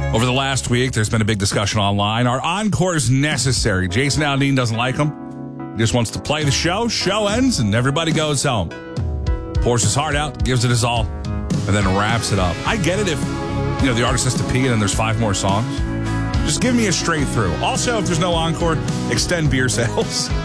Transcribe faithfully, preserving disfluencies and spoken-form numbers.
Over the last week, there's been a big discussion online. Are encores necessary? Jason Aldean doesn't like them. He just wants to play the show. Show ends, and everybody goes home. Pours his heart out, gives it his all, and then wraps it up. I get it if, you know, the artist has to pee and then there's five more songs. Just give me a straight through. Also, if there's no encore, extend beer sales.